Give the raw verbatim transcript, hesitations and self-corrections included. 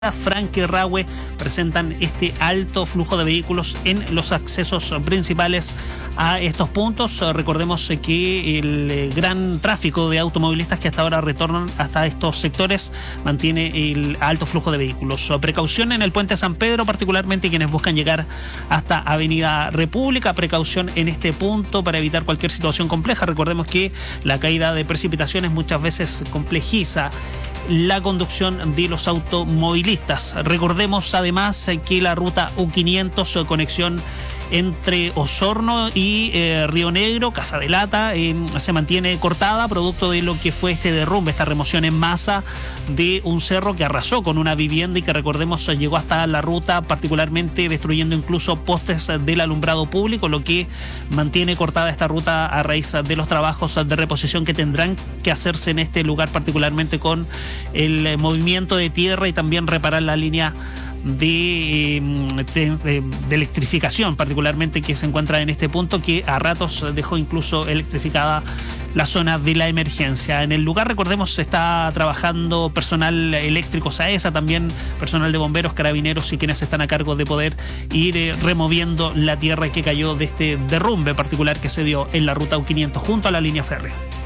Franquirrahue presentan este alto flujo de vehículos en los accesos principales a estos puntos. Recordemos que el gran tráfico de automovilistas que hasta ahora retornan hasta estos sectores mantiene el alto flujo de vehículos. Precaución en el puente San Pedro, particularmente quienes buscan llegar hasta Avenida República. Precaución en este punto para evitar cualquier situación compleja. Recordemos que la caída de precipitaciones muchas veces complejiza la conducción de los automovilistas. Recordemos además que la ruta U quinientos, conexión entre Osorno y eh, Río Negro, Casa de Lata, eh, se mantiene cortada producto de lo que fue este derrumbe, esta remoción en masa de un cerro que arrasó con una vivienda y que, recordemos, llegó hasta la ruta, particularmente destruyendo incluso postes del alumbrado público, lo que mantiene cortada esta ruta a raíz de los trabajos de reposición que tendrán que hacerse en este lugar, particularmente con el movimiento de tierra y también reparar la línea De, de, de electrificación, particularmente que se encuentra en este punto, que a ratos dejó incluso electrificada la zona de la emergencia. En el lugar, recordemos, se está trabajando personal eléctrico SAESA, también personal de bomberos, carabineros y quienes están a cargo de poder ir eh, removiendo la tierra que cayó de este derrumbe particular que se dio en la ruta U quinientos junto a la línea férrea.